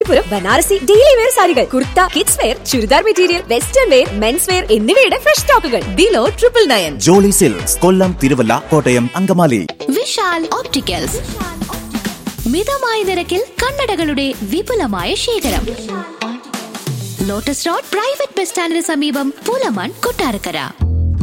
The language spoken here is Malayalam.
കാഞ്ചീപുരം ബനാറസി ഡെയിലി വെയർ സാരികൾ, kurta, kids wear, churidar material, western wear, men's wear എന്നിവയുടെ ഫ്രഷ് സ്റ്റോക്കുകൾ ബിലോ 999. ജോളി സിൽക്സ്, കൊല്ലം, തിരുവല്ല, കോട്ടയം, അങ്കമാലി. വിശാൽ ഓപ്റ്റിക്കൽസ്, മിതമായ നിരക്കിൽ കണ്ണടകളുടെ വിപുലമായ ശേഖരം. ലോട്ടസ് റോഡ് പ്രൈവറ്റ് ബസ് സ്റ്റാൻഡിന് സമീപം, പുലമൺ, കൊട്ടാരക്കര.